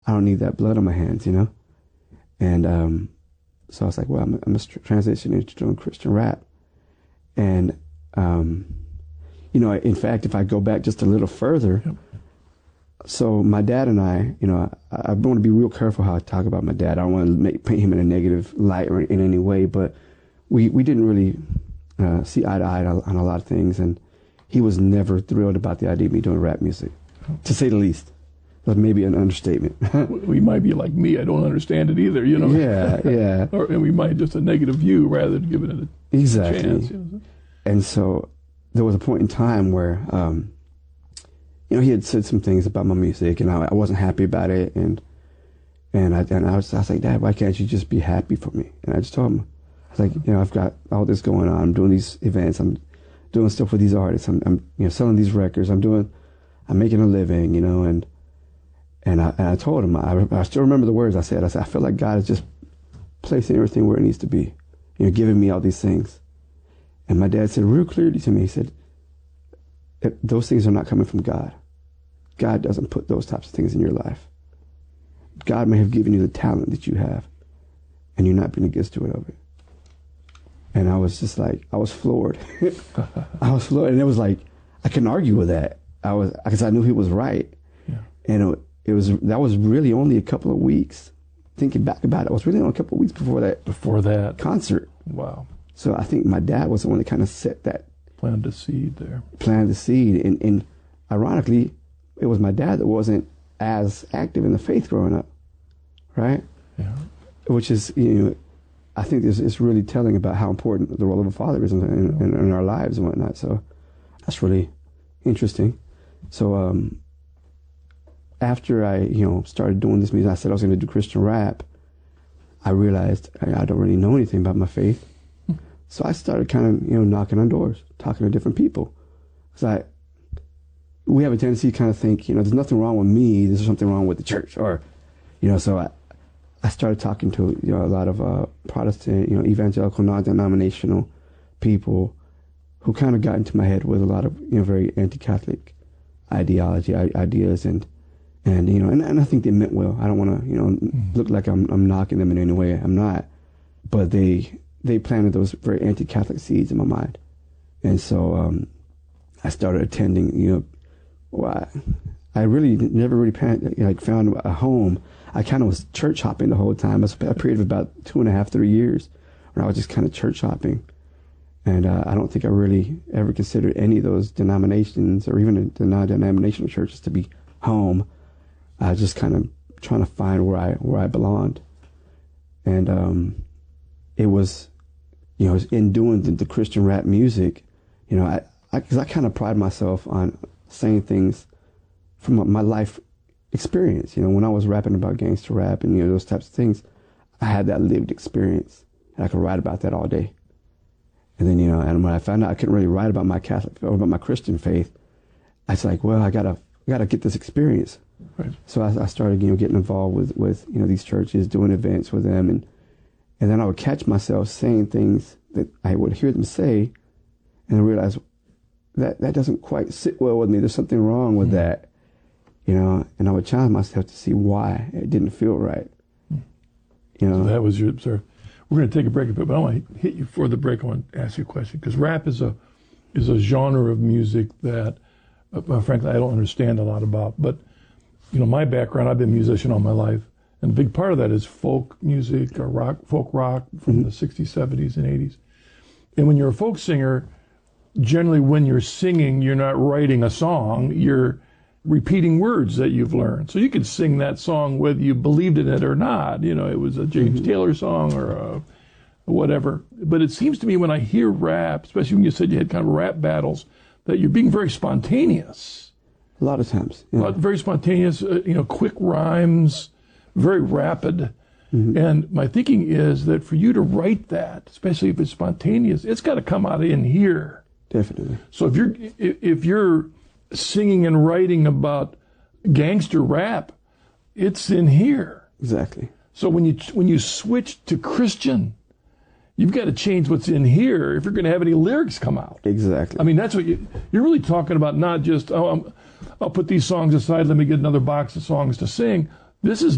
I don't need that blood on my hands, you know? And so I was like, well, I'm going to transition into doing Christian rap. And, you know, in fact, if I go back just a little further, so my dad and I, you know, I want to be real careful how I talk about my dad. I don't want to paint him in a negative light or in any way, but we didn't really see eye to eye on a lot of things. And he was never thrilled about the idea of me doing rap music, to say the least. That's maybe an understatement. We might be like me. I don't understand it either, you know? Yeah. And we might just a negative view rather than giving it a chance. You know? And so there was a point in time where, you know, he had said some things about my music, and I wasn't happy about it. And I was like, Dad, why can't you just be happy for me? And I just told him, I was like, you know, I've got all this going on. I'm doing these events. I'm doing stuff with these artists. I'm you know, selling these records. I'm making a living, you know, and I told him, I still remember the words I said. I feel like God is just placing everything where it needs to be, you know, giving me all these things. And my dad said real clearly to me, he said, those things are not coming from God. God doesn't put those types of things in your life. God may have given you the talent that you have, and you're not being a good steward of it. And I was just like, I was floored. I was floored. And it was like, I couldn't argue with that. Because I knew he was right. Yeah. And that was really only a couple of weeks. Thinking back about it, it was really only a couple of weeks before that concert. Wow. So I think my dad was the one that kind of set that. Planted the seed there. Planted the seed. And ironically, it was my dad that wasn't as active in the faith growing up. Right? Yeah. Which is, you know, I think it's really telling about how important the role of a father is in our lives and whatnot. So that's really interesting. So after I, you know, started doing this music, I said I was going to do Christian rap. I realized I don't really know anything about my faith. So I started kind of, you know, knocking on doors, talking to different people. Because we have a tendency to kind of think, you know, there's nothing wrong with me, there's something wrong with the church. Or, you know, so I started talking to, you know, a lot of Protestant, you know, evangelical, non-denominational people who kind of got into my head with a lot of, you know, very anti-Catholic ideas, and you know, and I think they meant well. I don't want to, you know, look like I'm knocking them in any way. I'm not, but they planted those very anti-Catholic seeds in my mind, and so I started attending. You know, well, I really never really found a home. I kind of was church hopping the whole time. It was a period of about 2.5, 3 years where I was just kind of church hopping. And I don't think I really ever considered any of those denominations or even the non-denominational churches to be home. I was just kind of trying to find where I belonged. And it was, you know, in doing the Christian rap music, you know, because I kind of pride myself on saying things from my life experience. You know, when I was rapping about gangster rap and, you know, those types of things, I had that lived experience, and I could write about that all day. And then, you know, and when I found out I couldn't really write about my Catholic or about my Christian faith, I was like, well, I gotta get this experience. Right. So I started, you know, getting involved with you know, these churches, doing events with them, and then I would catch myself saying things that I would hear them say, and I realize that doesn't quite sit well with me. There's something wrong with that, you know. And I would challenge myself to see why it didn't feel right. You know, so that was your sort of. We're going to take a break a bit, but I want to hit you for the break. I want to ask you a question, because rap is a genre of music that, frankly, I don't understand a lot about. But, you know, my background, I've been a musician all my life, and a big part of that is folk music or folk rock from the 60s, 70s, and 80s. And when you're a folk singer, generally when you're singing, you're not writing a song, you're repeating words that you've learned. So you could sing that song whether you believed in it or not. You know, it was a James Taylor song or whatever. But it seems to me when I hear rap, especially when you said you had kind of rap battles, that you're being very spontaneous. A lot of times. Yeah. Very spontaneous, you know, quick rhymes, very rapid. And my thinking is that for you to write that, especially if it's spontaneous, it's got to come out in here. Definitely. So if you're singing and writing about gangster rap, it's in here. Exactly. So when you switch to Christian, you've got to change what's in here if you're going to have any lyrics come out. Exactly. I mean, that's what you're really talking about. Not just I'll put these songs aside, let me get another box of songs to sing. This is